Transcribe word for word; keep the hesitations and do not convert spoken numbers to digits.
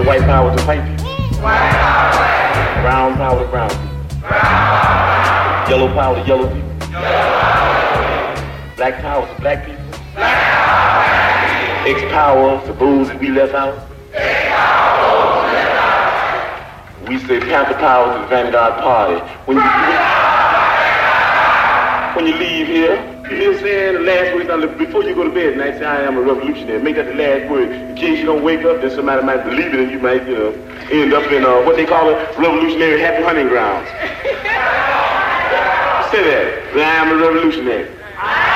say white power to white people. White power, white people. Brown power to brown people. Brown power, yellow power to yellow people. Yellow power, yellow people. Black power to black people. Black power, black people. X power to those that we left out. X power, those we left out. We say Panther power to the Vanguard Party. When you when you leave here, you hear saying the last word before you go to bed tonight, say I am a revolutionary. Make that the last word. In case you don't wake up, then somebody might believe it and you might, you know, end up in uh, what they call it, revolutionary happy hunting grounds. Say that. I am a revolutionary.